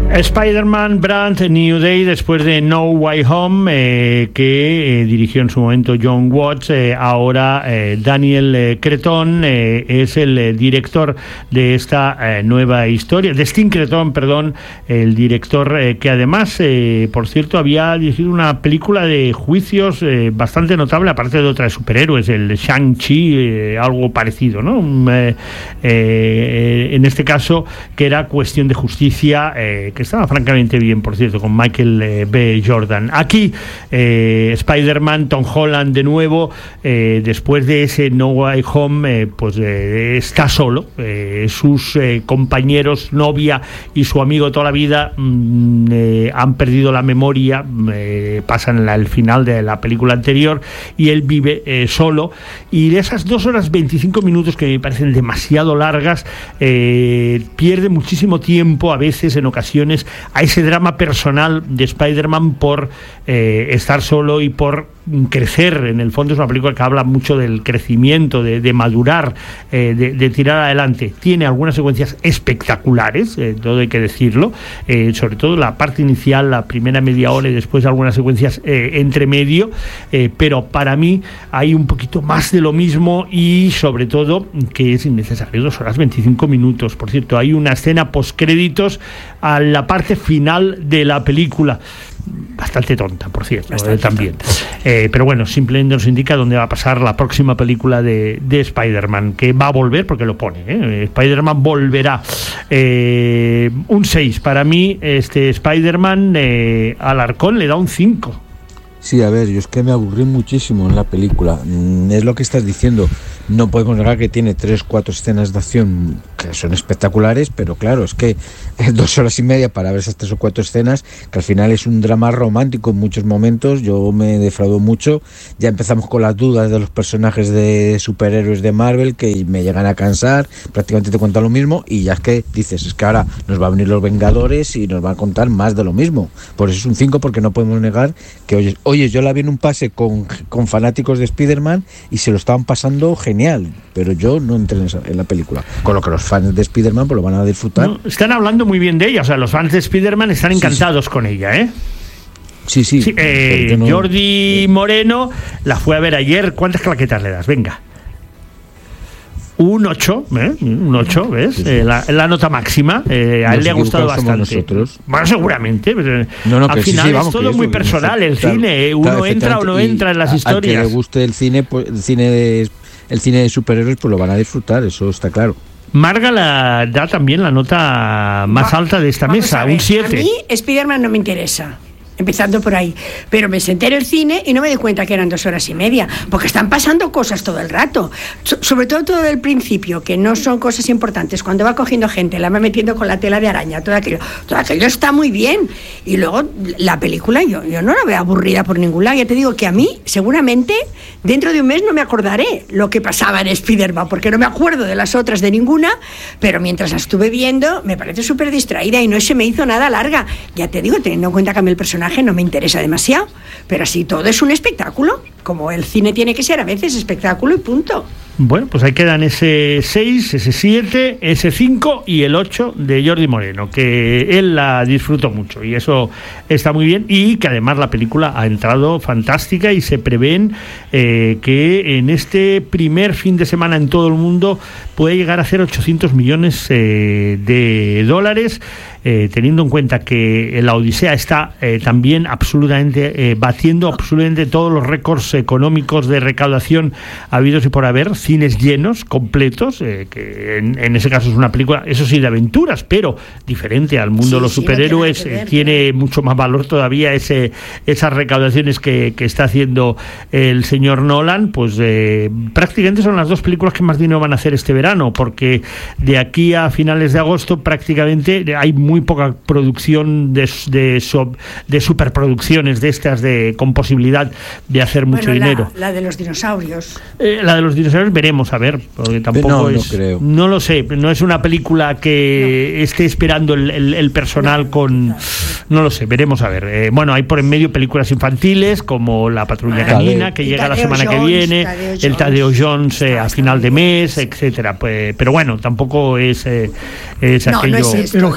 Spider-Man Brand New Day, después de No Way Home, que dirigió en su momento John Watts. Ahora Daniel Cretton es el director de esta nueva historia, de Sting Cretton, perdón, el director que además, por cierto, había dirigido una película de juicios bastante notable, aparte de otra de superhéroes, el Shang-Chi, algo parecido, ¿no? En este caso, que era Cuestión de Justicia, que estaba francamente bien, por cierto, con Michael B. Jordan. Aquí Spider-Man, Tom Holland de nuevo, después de ese No Way Home, pues está solo. Sus compañeros, novia y su amigo toda la vida han perdido la memoria, pasan el final de la película anterior, y él vive solo, y de esas 2 horas 25 minutos que me parecen demasiado largas, pierde muchísimo tiempo a veces, en ocasiones, a ese drama personal de Spider-Man por estar solo y por crecer. En el fondo es una película que habla mucho del crecimiento, de madurar, de tirar adelante. Tiene algunas secuencias espectaculares, todo hay que decirlo, sobre todo la parte inicial, la primera media hora, y después algunas secuencias entre medio, pero para mí hay un poquito más de lo mismo, y sobre todo que es innecesario 2 horas 25 minutos. Por cierto, hay una escena postcréditos a la parte final de la película, bastante tonta, por cierto, también. Pero bueno, simplemente nos indica dónde va a pasar la próxima película de Spider-Man, que va a volver, porque lo pone, Spider-Man volverá. Un 6 para mí, Spider-Man. Alarcón le da un 5. Sí, a ver, yo es que me aburrí muchísimo en la película. Es lo que estás diciendo. No podemos negar que tiene 3-4 escenas de acción que son espectaculares, pero claro, es que 2 horas y media para ver esas 3 o 4 escenas, que al final es un drama romántico en muchos momentos. Yo me defraudó mucho. Ya empezamos con las dudas de los personajes de superhéroes de Marvel, que me llegan a cansar, prácticamente te cuentan lo mismo, y ya es que dices, es que ahora nos va a venir los Vengadores y nos va a contar más de lo mismo. Por eso es un 5, porque no podemos negar que, oye, yo la vi en un pase con fanáticos de Spider-Man y se lo estaban pasando genial, pero yo no entré en la película. Con lo que los fans de Spider-Man pues lo van a disfrutar. No, están hablando muy bien de ella, o sea, los fans de Spider-Man están encantados con ella, ¿eh? Sí. Jordi Moreno la fue a ver ayer. ¿Cuántas claquetas le das? Venga. Un 8, un 8, ¿ves? Sí. La nota máxima. A él le ha gustado bastante. Bueno, seguramente. Al final es todo muy personal, el cine. Uno entra o no entra en las historias. Al que le guste el cine, pues el cine de superhéroes, pues lo van a disfrutar, eso está claro. Marga da también la nota más alta de esta mesa, un 7. A mí Spider-Man no me interesa, empezando por ahí, pero me senté en el cine y no me di cuenta que eran 2 horas y media, porque están pasando cosas todo el rato, sobre todo el principio, que no son cosas importantes. Cuando va cogiendo gente, la va metiendo con la tela de araña, todo aquello está muy bien, y luego la película yo no la veo aburrida por ningún lado. Ya te digo que a mí seguramente dentro de un mes no me acordaré lo que pasaba en Spider-Man, porque no me acuerdo de las otras de ninguna, pero mientras la estuve viendo me parece súper distraída y no se me hizo nada larga. Ya te digo, teniendo en cuenta que a mí el personaje no me interesa demasiado, pero así todo es un espectáculo, como el cine tiene que ser a veces, espectáculo y punto. Bueno, pues ahí quedan ese 6, ese 7, ese 5 y el 8 de Jordi Moreno, que él la disfrutó mucho y eso está muy bien, y que además la película ha entrado fantástica y se prevén que en este primer fin de semana en todo el mundo puede llegar a hacer 800 millones de dólares, teniendo en cuenta que la Odisea está también absolutamente batiendo absolutamente todos los récords económicos de recaudación habidos y por haber. Cines llenos, completos, que en ese caso es una película, eso sí, de aventuras, pero diferente al mundo de los superhéroes. Tiene mucho más valor todavía esas recaudaciones que está haciendo el señor Nolan. Pues prácticamente son las 2 películas que más dinero van a hacer este verano, porque de aquí a finales de agosto prácticamente hay muy poca producción de superproducciones de estas, con posibilidad de hacer mucho dinero. La de los dinosaurios. La de los dinosaurios veremos, a ver, porque tampoco no lo sé, no es una película que esté esperando el personal con... No lo sé, veremos a ver. Bueno, hay por en medio películas infantiles como La Patrulla Canina, que llega la semana que viene, el Tadeo Jones a final de mes, etcétera. Pues, pero bueno, tampoco es aquello... Pero objetivamente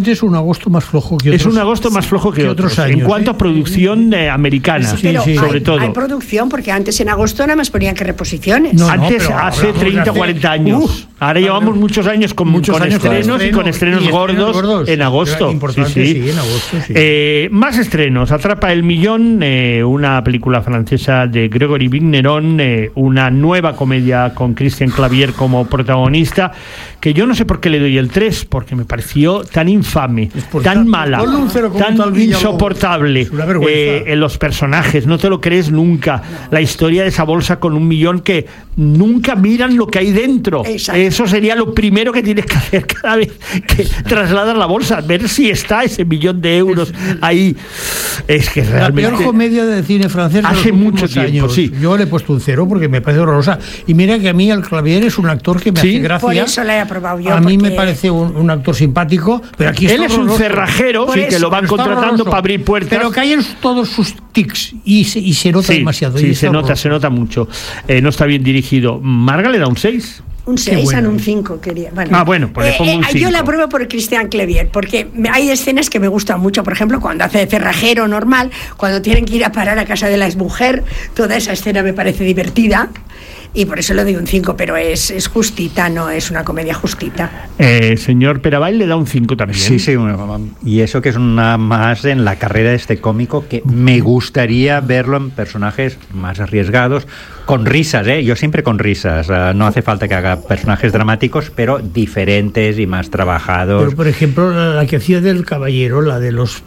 Efectivamente es un agosto más flojo que otros. Es un agosto más flojo que otros años. En cuanto a producción americana, sí, pero sobre todo. Hay producción, porque antes en agosto nada más ponían que reposiciones. Antes, hace 30 o 40 años. Ahora llevamos muchos años con estrenos y con estrenos gordos en agosto. Sí, en agosto, sí. Más estrenos. Atrapa el millón, una película francesa de Gregory Vigneron, una nueva comedia con Christian Clavier como protagonista, que yo no sé por qué le doy el 3, porque me pareció tan infame, tan mala, tan insoportable en los personajes, no te lo crees nunca. La historia de esa bolsa con 1 millón que nunca miran lo que hay dentro. Exacto. Eso sería lo primero que tienes que hacer cada vez que trasladas la bolsa, ver si está ese 1 millón de euros ahí. Es que realmente... La peor comedia del cine francés hace mucho tiempo, años. Sí. Yo le he puesto un 0 porque me parece horrorosa. Y mira que a mí el Clavier es un actor que me hace gracia. Por eso la he aprobado yo. A mí me parece un actor simpático, pero aquí él es un cerrajero, que lo van contratando para abrir puertas. Pero caen todos sus tics y se nota demasiado. Sí, se nota mucho. No está bien dirigido. Marga le da un 6. Un 6 a un 5 quería. Bueno, pues le pongo un 5. Yo la apruebo por Christian Clavier, porque hay escenas que me gustan mucho. Por ejemplo, cuando hace de cerrajero normal, cuando tienen que ir a parar a casa de la exmujer, toda esa escena me parece divertida. Y por eso le doy un 5, pero es justita, no es una comedia justita. Señor Perabay le da un 5 también. Sí, y eso que es una más en la carrera de este cómico, que me gustaría verlo en personajes más arriesgados, con risas, yo siempre con risas. No hace falta que haga personajes dramáticos, pero diferentes y más trabajados. Pero, por ejemplo, la que hacía del caballero, la de los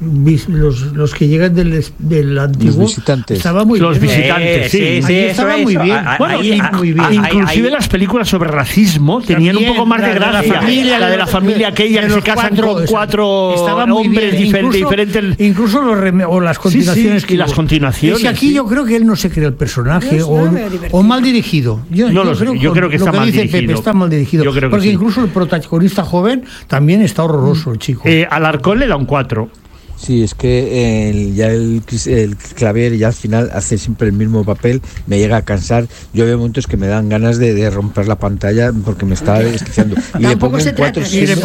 que llegan del antiguo, los visitantes. Estaba muy los bien. visitantes, sí, estaba muy bien. Muy bien. Inclusive las películas sobre racismo tenían un poco más de gracia. La de la familia aquella que se casan con 4 hombres diferentes. Incluso o las continuaciones. Y las continuaciones. Es que aquí yo creo que él no se crea el personaje o mal dirigido. Yo creo que está mal dirigido. Pepe, está mal dirigido. Porque incluso el protagonista joven también está horroroso, el chico. Alarcón le da un 4. Sí, es que el Clavier ya al final hace siempre el mismo papel, me llega a cansar. Yo veo momentos que me dan ganas de romper la pantalla porque me está desquiciando. Y le pongo un 4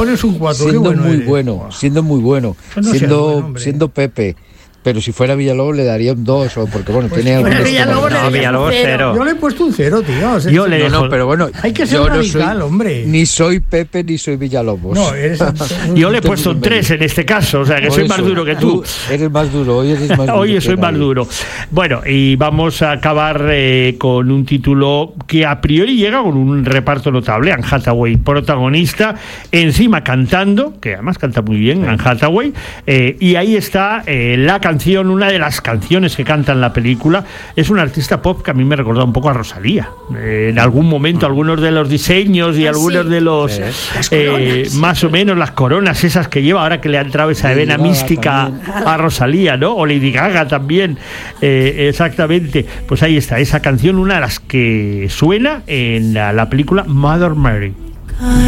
siendo muy bueno, siendo Pepe. Pero si fuera Villalobos le daría un 2, o porque bueno, tiene algunos... Villalobos 0. Yo le he puesto un 0, tío. Yo le dejo. pero bueno, hay que ser radical, hombre. Ni soy Pepe ni soy Villalobos. No, yo le he puesto un 3 en este caso, o sea que soy más duro que tú. Eres más duro, hoy eres más duro. Hoy soy más duro. Bueno, y vamos a acabar con un título que a priori llega con un reparto notable. Anne Hathaway, protagonista, encima cantando, que además canta muy bien, Anne Hathaway, y ahí está la canción, una de las canciones que canta en la película. Es una artista pop que a mí me recordó un poco a Rosalía. En algún momento, algunos de los diseños y algunos de los más o menos las coronas esas que lleva, ahora que le ha entrado esa vena mística a Rosalía, ¿no? O Lady Gaga también, exactamente. Pues ahí está, esa canción, una de las que suena en la película Mother Mary.